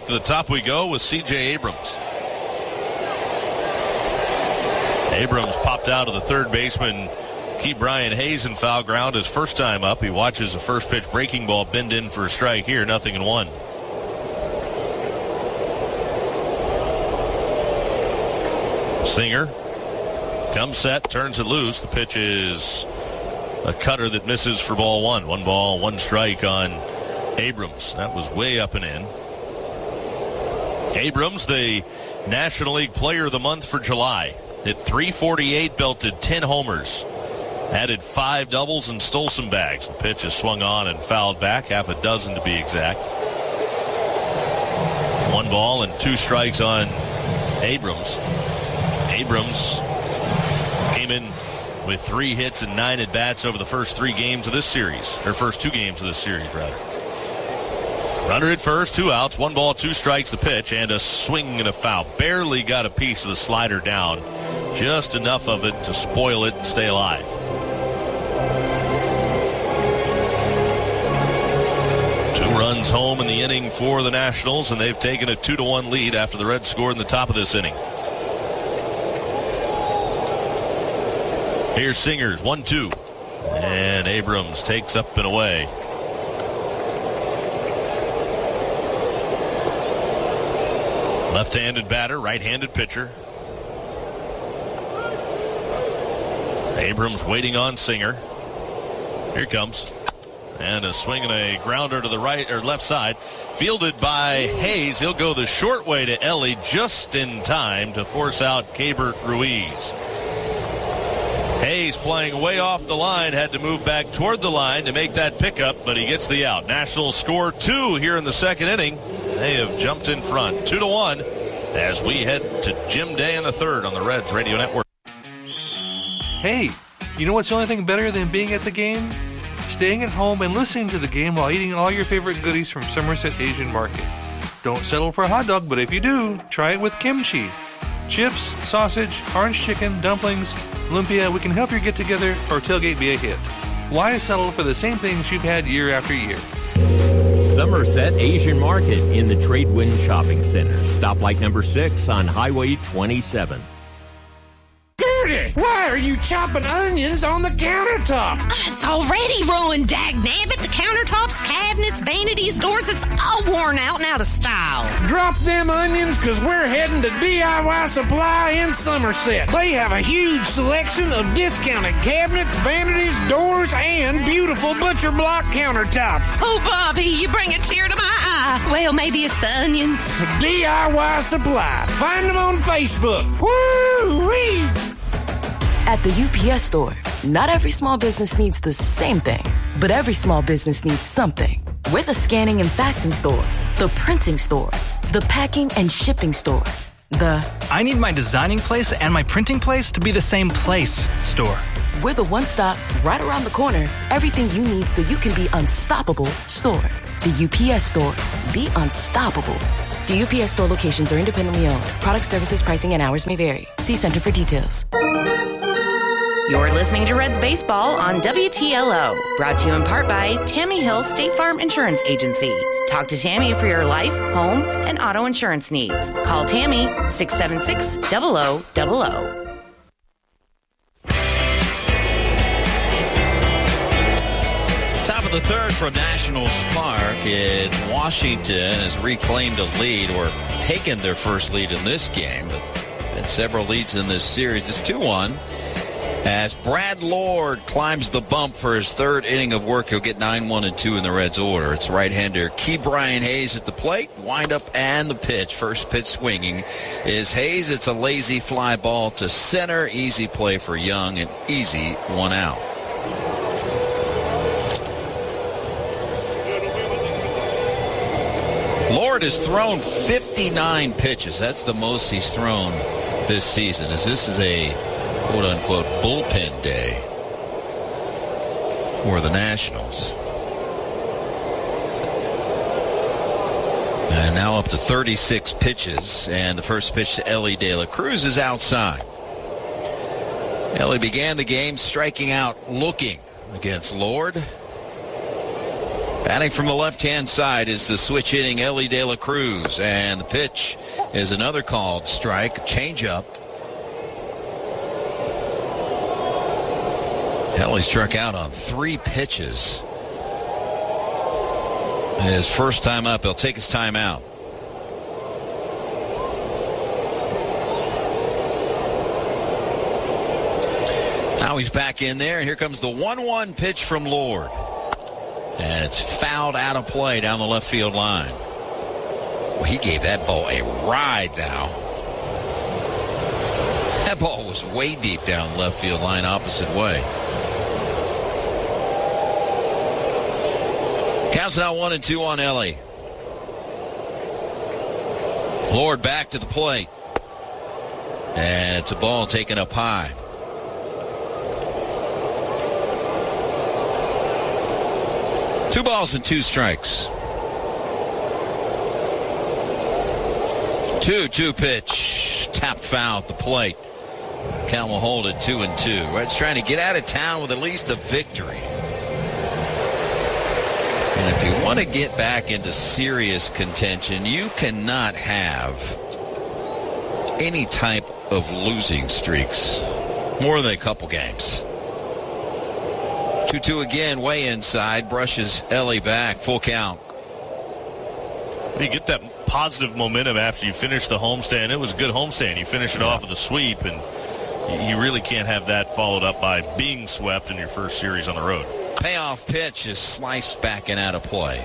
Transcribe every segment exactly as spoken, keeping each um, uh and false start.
To the top we go with C J Abrams. Abrams popped out of the third baseman, Ke'Bryan Hayes, in foul ground his first time up. He watches the first pitch breaking ball bend in for a strike here, nothing in one. Singer comes set, turns it loose. The pitch is a cutter that misses for ball one. One ball, one strike on Abrams. That was way up and in. Abrams, the National League Player of the Month for July. Hit three forty-eight, belted ten homers. Added five doubles and stole some bags. The pitch is swung on and fouled back, half a dozen to be exact. One ball and two strikes on Abrams. Abrams came in with three hits and nine at-bats over the first three games of this series, or first two games of this series, rather. Runner at first, two outs, one ball, two strikes, the pitch, and a swing and a foul. Barely got a piece of the slider down. Just enough of it to spoil it and stay alive. Two runs home in the inning for the Nationals, and they've taken a two to one lead after the Reds scored in the top of this inning. Here's Singers, one two. And Abrams takes up and away. Left-handed batter, right-handed pitcher. Abrams waiting on Singer. Here it comes. And a swing and a grounder to the right or left side. Fielded by Hayes. He'll go the short way to Ellie just in time to force out Keibert Ruiz. Hayes playing way off the line, had to move back toward the line to make that pickup, but he gets the out. Nationals score two here in the second inning. They have jumped in front, two to one, as we head to Jim Day in the third on the Reds Radio Network. Hey, you know what's the only thing better than being at the game? Staying at home and listening to the game while eating all your favorite goodies from Somerset Asian Market. Don't settle for a hot dog, but if you do, try it with kimchi. Chips, sausage, orange chicken, dumplings, lumpia, we can help your get-together or tailgate be a hit. Why settle for the same things you've had year after year? Somerset Asian Market in the Tradewind Shopping Center. Stoplight number six on Highway twenty-seven. Gertie, why are you chopping onions on the countertop? It's already ruined, dagnabbit. The countertops, cabinets, vanities, doors, it's all worn out and out of style. Drop them onions, because we're heading to D I Y Supply in Somerset. They have a huge selection of discounted cabinets, vanities, doors, and beautiful butcher block countertops. Oh, Bobby, you bring a tear to my eye. Well, maybe it's the onions. D I Y Supply. Find them on Facebook. Woo-wee! At the U P S Store, not every small business needs the same thing, but every small business needs something. We're the scanning and faxing store, the printing store, the packing and shipping store, the I need my designing place and my printing place to be the same place store. We're the one-stop, right around the corner, everything you need so you can be unstoppable store. The U P S Store. Be unstoppable. The U P S Store locations are independently owned. Product, services, pricing, and hours may vary. See Center for details. You're listening to Reds Baseball on W T L O, brought to you in part by Tammy Hill State Farm Insurance Agency. Talk to Tammy for your life, home, and auto insurance needs. Call Tammy, six seven six, zero zero zero zero. Top of the third from Nationals Park. It's Washington has reclaimed a lead or taken their first lead in this game. But had several leads in this series. It's two one. As Brad Lord climbs the bump for his third inning of work, he'll get nine one and two in the Reds' order. It's right-hander Ke'Bryan Hayes at the plate. Wind up and the pitch. First pitch swinging is Hayes. It's a lazy fly ball to center. Easy play for Young and easy one out. Lord has thrown fifty-nine pitches. That's the most he's thrown this season, as this is a quote-unquote bullpen day for the Nationals. And now up to thirty-six pitches, and the first pitch to Ellie De La Cruz is outside. Ellie began the game striking out looking against Lord. Batting from the left-hand side is the switch hitting Ellie De La Cruz. And the pitch is another called strike, changeup. Ellie struck out on three pitches. His first time up, he'll take his time out. Now he's back in there. Here comes the one one pitch from Lord. And it's fouled out of play down the left field line. Well, he gave that ball a ride now. That ball was way deep down the left field line, opposite way. Counts now one and two on Ellie. Lord back to the plate. And it's a ball taken up high. Two balls and two strikes. two two pitch. Tapped foul at the plate. Count will hold it two and two. Red's trying to get out of town with at least a victory. And if you want to get back into serious contention, you cannot have any type of losing streaks more than a couple games. two two again, way inside, brushes Ellie back, full count. You get that positive momentum after you finish the homestand. It was a good homestand. You finish it yeah. off with a sweep, and you really can't have that followed up by being swept in your first series on the road. Payoff pitch is sliced back and out of play.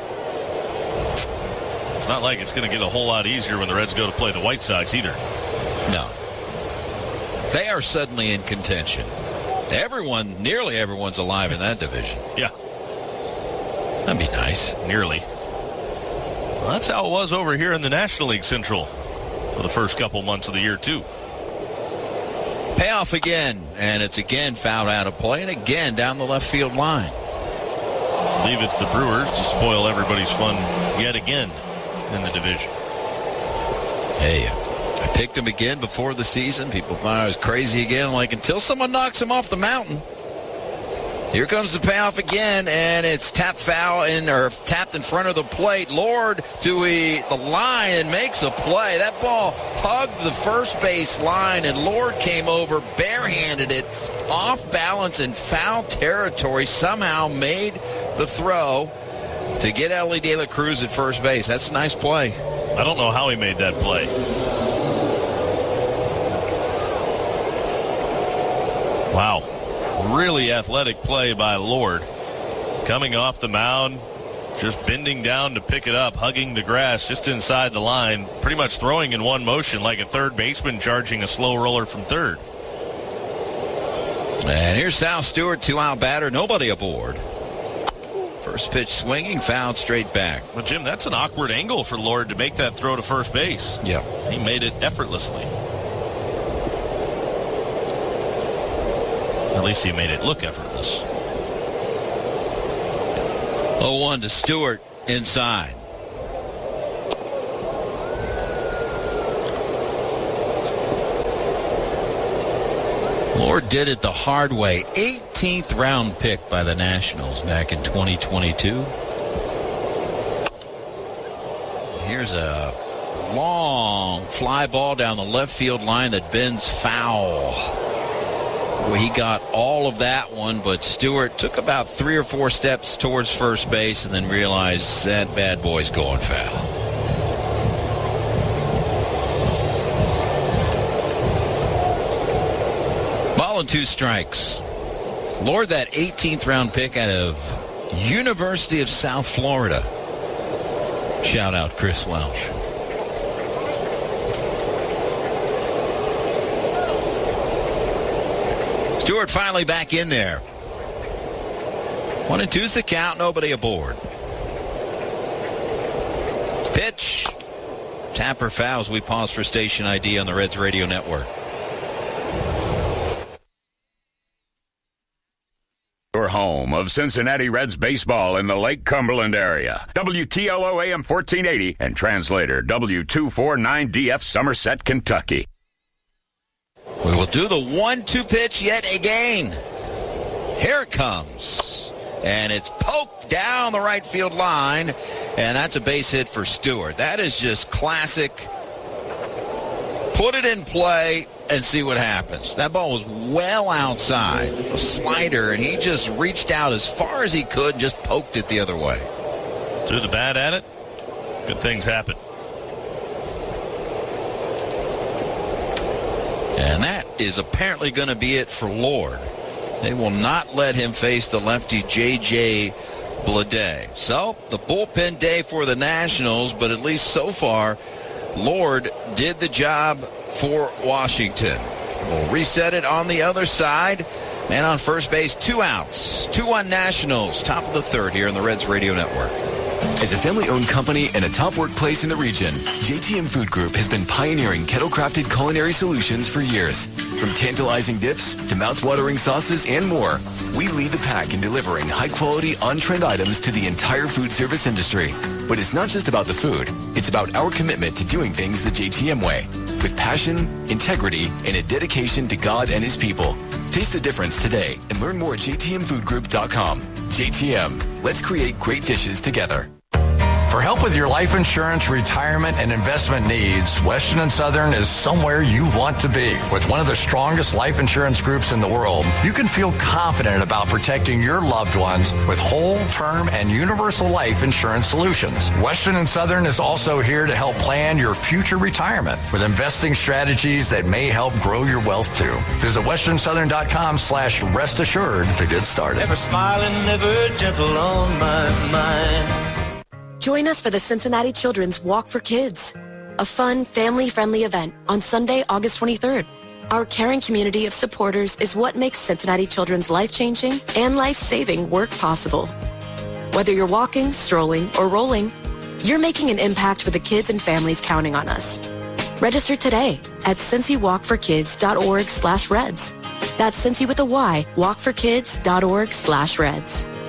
It's not like it's going to get a whole lot easier when the Reds go to play the White Sox either. No. They are suddenly in contention. Everyone, nearly everyone's alive in that division. Yeah. That'd be nice. Nearly. Well, that's how it was over here in the National League Central for the first couple months of the year, too. Payoff again, and it's again fouled out of play, and again down the left field line. Leave it to the Brewers to spoil everybody's fun yet again in the division. Hey, I picked him again before the season. People thought I was crazy again. Like, until someone knocks him off the mountain. Here comes the payoff again, and it's tapped foul in or tapped in front of the plate. Lord to a, the line and makes a play. That ball hugged the first base line, and Lord came over, barehanded it, off balance in foul territory. Somehow made the throw to get Ellie De La Cruz at first base. That's a nice play. I don't know how he made that play. Wow. Really athletic play by Lord. Coming off the mound, just bending down to pick it up, hugging the grass just inside the line, pretty much throwing in one motion like a third baseman charging a slow roller from third. And here's Sal Stewart, two-out batter, nobody aboard. First pitch swinging, fouled straight back. Well, Jim, that's an awkward angle for Lord to make that throw to first base. Yeah. He made it effortlessly. At least he made it look effortless. oh one to Stewart inside. Lord did it the hard way. eighteenth round pick by the Nationals back in twenty twenty-two. Here's a long fly ball down the left field line that bends foul. Well, he got all of that one, but Stewart took about three or four steps towards first base and then realized that bad boy's going foul. Ball and two strikes. Lord, that eighteenth round pick out of University of South Florida. Shout out Chris Welch. Stewart finally back in there. One and two's the count, nobody aboard. Pitch. Tapper fouls. We pause for station I D on the Reds Radio Network. Your home of Cincinnati Reds baseball in the Lake Cumberland area. W T L O A M fourteen eighty and translator W two forty-nine D F Somerset, Kentucky. We will do the one two pitch yet again. Here it comes. and it's poked down the right field line, and that's a base hit for Stewart. That is just classic. Put it in play and see what happens. That ball was well outside, a slider, and he just reached out as far as he could and just poked it the other way. Threw the bat at it. Good things happen. And that is apparently going to be it for Lord. They will not let him face the lefty J J Bleday. So the bullpen day for the Nationals, but at least so far, Lord did the job for Washington. We'll reset it on the other side. Man on first base, two outs. two one Nationals, top of the third here on the Reds Radio Network. As a family-owned company and a top workplace in the region, J T M Food Group has been pioneering kettle-crafted culinary solutions for years. From tantalizing dips to mouth-watering sauces and more, we lead the pack in delivering high-quality, on-trend items to the entire food service industry. But it's not just about the food. It's about our commitment to doing things the J T M way, with passion, integrity, and a dedication to God and His people. Taste the difference today and learn more at j t m food group dot com. J T M, let's create great dishes together. For help with your life insurance, retirement, and investment needs, Western and Southern is somewhere you want to be. With one of the strongest life insurance groups in the world, you can feel confident about protecting your loved ones with whole, term, and universal life insurance solutions. Western and Southern is also here to help plan your future retirement with investing strategies that may help grow your wealth too. Visit western southern dot com slash rest assured to get started. Never smiling, never gentle on my mind. Join us for the Cincinnati Children's Walk for Kids, a fun, family-friendly event on Sunday, August twenty-third. Our caring community of supporters is what makes Cincinnati Children's life-changing and life-saving work possible. Whether you're walking, strolling, or rolling, you're making an impact for the kids and families counting on us. Register today at cincy walk for kids dot org slash reds. That's Cincy with a Y, walk for kids dot org slash reds.